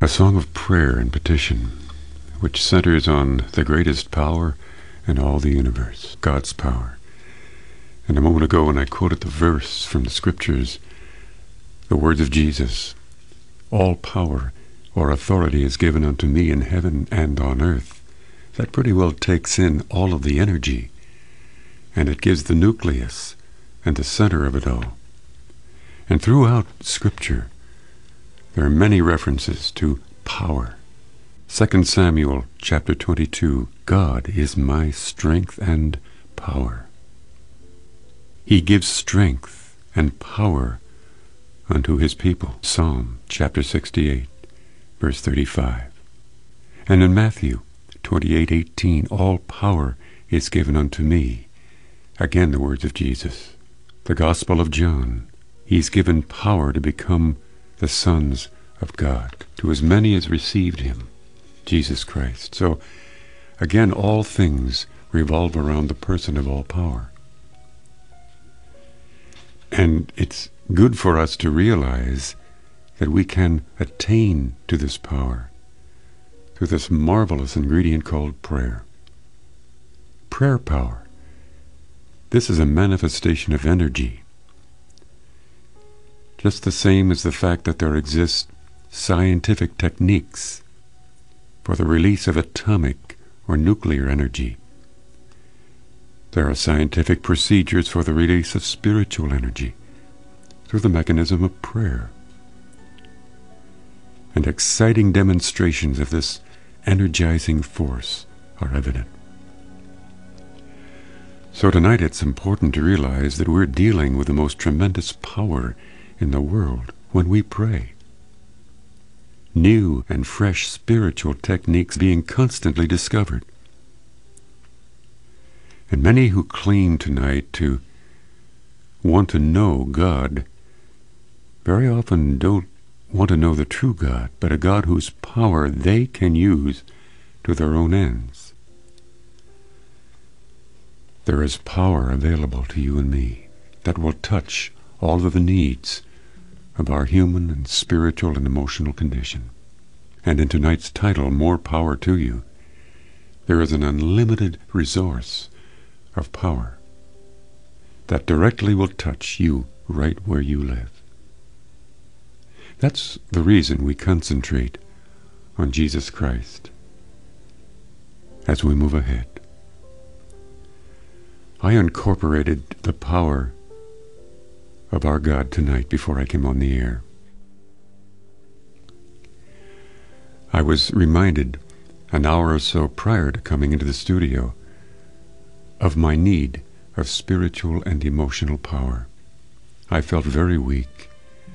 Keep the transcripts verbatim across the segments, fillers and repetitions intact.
A song of prayer and petition, which centers on the greatest power in all the universe, God's power. And a moment ago when I quoted the verse from the scriptures, the words of Jesus, all power or authority is given unto me in heaven and on earth, that pretty well takes in all of the energy, and it gives the nucleus and the center of it all. And throughout Scripture, there are many references to power. Second Samuel chapter twenty-two, God is my strength and power. He gives strength and power unto his people. Psalm chapter sixty-eight, verse thirty-five. And in Matthew twenty-eight eighteen, all power is given unto me. Again, the words of Jesus. The Gospel of John, he's given power to become the sons of God, to as many as received him, Jesus Christ. So, again, all things revolve around the person of all power. And it's good for us to realize that we can attain to this power through this marvelous ingredient called prayer. Prayer power. This is a manifestation of energy. Just the same as the fact that there exist scientific techniques for the release of atomic or nuclear energy. There are scientific procedures for the release of spiritual energy through the mechanism of prayer. And exciting demonstrations of this energizing force are evident. So tonight it's important to realize that we're dealing with the most tremendous power in the world when we pray. New and fresh spiritual techniques being constantly discovered. And many who claim tonight to want to know God very often don't want to know the true God, but a God whose power they can use to their own ends. There is power available to you and me that will touch all of the needs of our human and spiritual and emotional condition. And in tonight's title, More Power to You, there is an unlimited resource of power that directly will touch you right where you live. That's the reason we concentrate on Jesus Christ as we move ahead. I incorporated the power of our God tonight before I came on the air. I was reminded an hour or so prior to coming into the studio of my need of spiritual and emotional power. I felt very weak.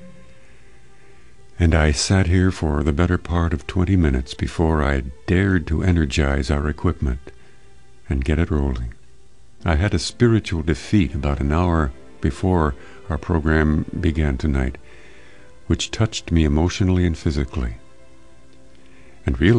And I sat here for the better part of twenty minutes before I dared to energize our equipment and get it rolling. I had a spiritual defeat about an hour before our program began tonight, which touched me emotionally and physically. And realized